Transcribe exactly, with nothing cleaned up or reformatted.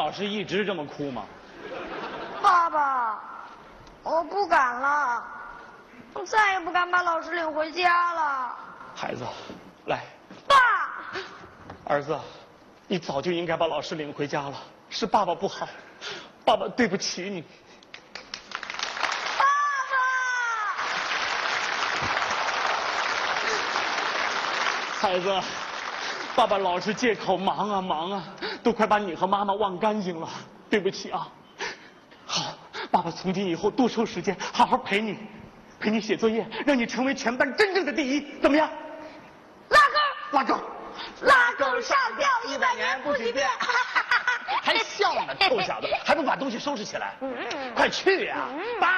老师一直这么哭吗？ 爸爸，我不敢了，我再也不敢把老师领回家了。 孩子，来。 爸。 儿子，你早就应该把老师领回家了，是爸爸不好，爸爸对不起你。 爸爸。孩子，爸爸老是借口忙啊忙啊，都快把你和妈妈忘干净了，对不起啊。好，爸爸从今以后多抽时间，好好陪你，陪你写作业，让你成为全班真正的第一，怎么样？ 拉钩， 拉钩， 拉钩上吊一百年不许变。 还笑呢，臭小子，还不把东西收拾起来？快去呀！爸。